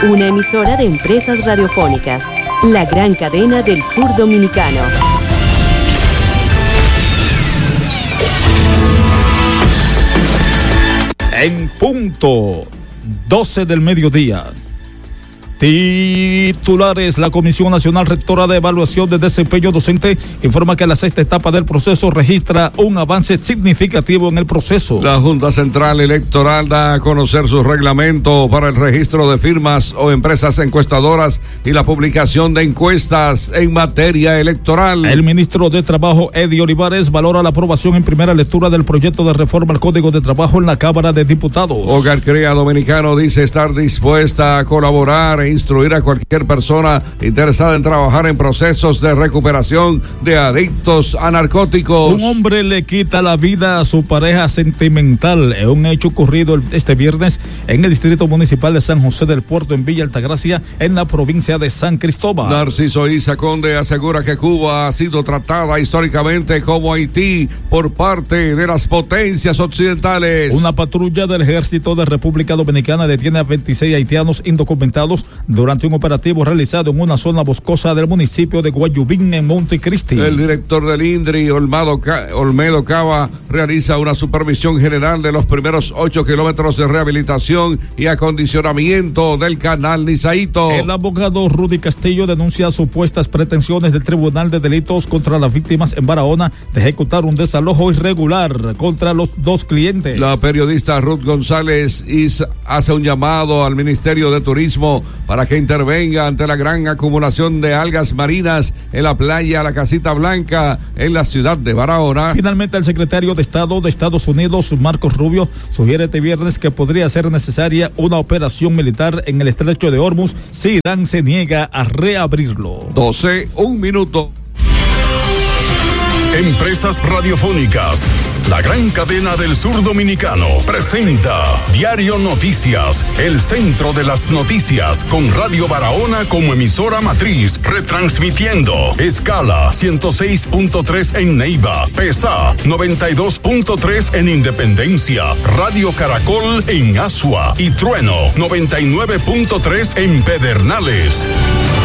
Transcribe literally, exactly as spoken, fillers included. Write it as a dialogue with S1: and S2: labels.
S1: Una emisora de Empresas Radiofónicas, la gran cadena del sur dominicano.
S2: En punto, doce del mediodía. Titulares: la Comisión Nacional Rectora de Evaluación de Desempeño Docente informa que la sexta etapa del proceso registra un avance significativo en el proceso.
S3: La Junta Central Electoral da a conocer su reglamento para el registro de firmas o empresas encuestadoras y la publicación de encuestas en materia electoral.
S2: El ministro de Trabajo, Eddie Olivares, valora la aprobación en primera lectura del proyecto de reforma al Código de Trabajo en la Cámara de Diputados.
S3: Hogar Crea Dominicano dice estar dispuesta a colaborar e instruir a cualquier persona interesada en trabajar en procesos de recuperación de adictos a narcóticos.
S2: Un hombre le quita la vida a su pareja sentimental en un hecho ocurrido este viernes en el distrito municipal de San José del Puerto, en Villa Altagracia, en la provincia de San Cristóbal.
S3: Narciso Isa Conde asegura que Cuba ha sido tratada históricamente como Haití por parte de las potencias occidentales.
S2: Una patrulla del Ejército de República Dominicana detiene a veintiséis haitianos indocumentados durante un operativo realizado en una zona boscosa del municipio de Guayubín, en Montecristi.
S3: El director del INDRI, Olmedo, Olmedo Cava, realiza una supervisión general de los primeros ocho kilómetros de rehabilitación y acondicionamiento del canal Nizaito.
S2: El abogado Rudy Castillo denuncia supuestas pretensiones del Tribunal de Delitos contra las víctimas en Barahona de ejecutar un desalojo irregular contra los dos clientes.
S3: La periodista Ruth González hace un llamado al Ministerio de Turismo para que intervenga ante la gran acumulación de algas marinas en la playa La Casita Blanca en la ciudad de Barahona.
S2: Finalmente, el secretario de Estado de Estados Unidos, Marcos Rubio, sugiere este viernes que podría ser necesaria una operación militar en el estrecho de Hormuz si Irán se niega a reabrirlo.
S3: doce, un minuto.
S4: Empresas Radiofónicas, la gran cadena del sur dominicano, presenta Diario Noticias, el centro de las noticias, con Radio Barahona como emisora matriz, retransmitiendo escala ciento seis punto tres en Neiva, PESA noventa y dos punto tres en Independencia, Radio Caracol en Asua y Trueno noventa y nueve punto tres en Pedernales.